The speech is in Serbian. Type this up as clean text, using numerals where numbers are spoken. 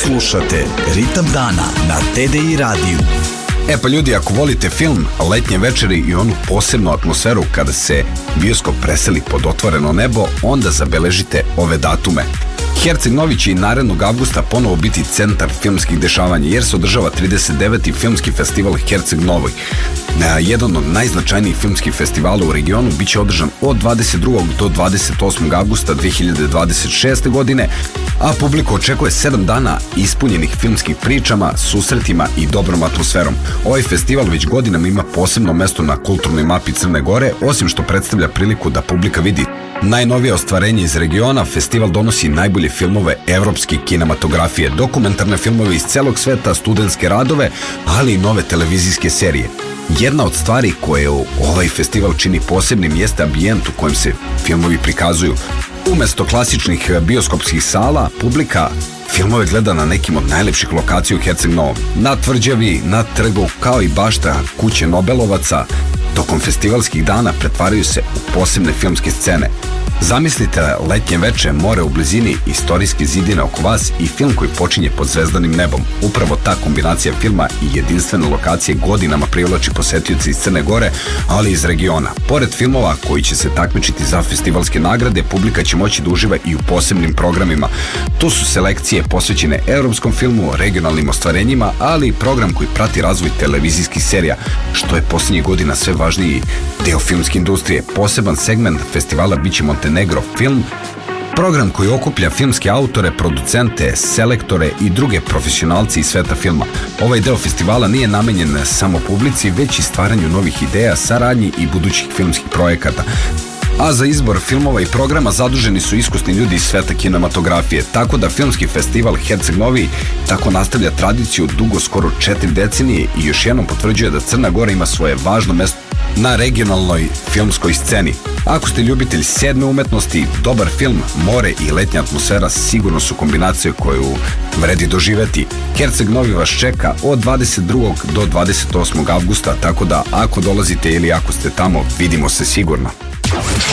Slušate Ritam dana na TDI radiju. E pa ljudi, ako volite film, letnje večeri i onu posebnu atmosferu kada se bioskop preseli pod otvoreno nebo, onda zabeležite ove datume. Herceg Novi će i narednog avgusta ponovo biti centar filmskih dešavanja, jer se održava 39. filmski festival Herceg Novi. Jedan od najznačajnijih filmskih festivala u regionu biće održan od 22. do 28. avgusta 2026. godine, a publiku očekuje 7 dana ispunjenih filmskih pričama, susretima i dobrom atmosferom. Ovaj festival već godinama ima posebno mesto na kulturnoj mapi Crne Gore, osim što predstavlja priliku da publika vidi najnovije ostvarenje iz regiona. Festival donosi najbolje filmove evropske kinematografije, dokumentarne filmove iz celog sveta, studentske radove, ali i nove televizijske serije. Jedna od stvari koje ovaj festival čini posebnim jeste ambijent u kojem se filmovi prikazuju. Umesto klasičnih bioskopskih sala, publika filmove gleda na nekim od najlepših lokacija u Herceg Novom. Na tvrđavi, na trgu, kao i bašta kuće Nobelovaca, tokom festivalskih dana pretvaraju se u posebne filmske scene. Zamislite letnje veče, more u blizini, istorijske zidine oko vas i film koji počinje pod zvezdanim nebom. Upravo ta kombinacija filma i jedinstvene lokacije godinama privlači posetioce iz Crne Gore, ali i iz regiona. Pored filmova koji će se takmičiti za festivalske nagrade, publika će moći da uživa i u posebnim programima. Tu su selekcije posvećene evropskom filmu, regionalnim ostvarenjima, ali i program koji prati razvoj televizijskih serija, što je poslednjih godina sve važniji deo filmske industrije. Poseban segment festivala biće Montenegro film, program koji okuplja filmske autore, producente, selektore i druge profesionalce iz sveta filma. Ovaj deo festivala nije namenjen samo publici, već i stvaranju novih ideja, saradnji i budućih filmskih projekata. A za izbor filmova i programa zaduženi su iskusni ljudi iz sveta kinematografije, tako da filmski festival Herceg Novi tako nastavlja tradiciju dugo skoro 4 decenije i još jednom potvrđuje da Crna Gora ima svoje važno mesto na regionalnoj filmskoj sceni. Ako ste ljubitelj sedme umetnosti, dobar film, more i letnja atmosfera sigurno su kombinacije koju vredi doživeti. Herceg Novi vas čeka od 22. do 28. avgusta, tako da ako dolazite ili ako ste tamo, vidimo se sigurno.